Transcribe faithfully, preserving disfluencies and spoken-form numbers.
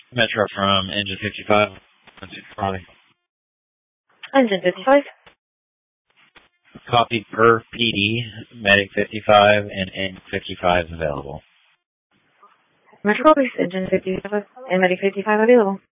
Metro from Engine fifty-five. Engine fifty-five. Copy per P D, Medic fifty-five, and Engine fifty-five is available. Metro Police, Engine fifty-five, and Medic fifty-five available.